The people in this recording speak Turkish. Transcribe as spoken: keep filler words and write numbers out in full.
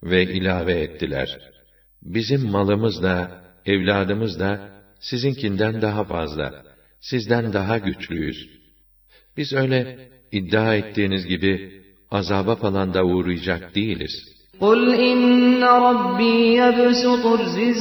Ve ilave ettiler: Bizim malımız da, evladımız da sizinkinden daha fazla, sizden daha güçlüyüz. Biz öyle iddia ettiğiniz gibi azaba falan da uğrayacak değiliz. قُلْ إِنَّ رَبِّي يَبْسُطُ الرِّزْقَ